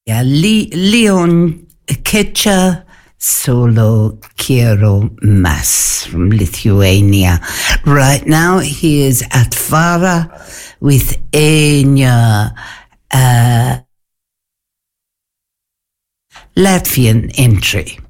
Leon Kecha Solo Quiero Mas from Lithuania. Right now he is at Vara with Enya Latvian entry.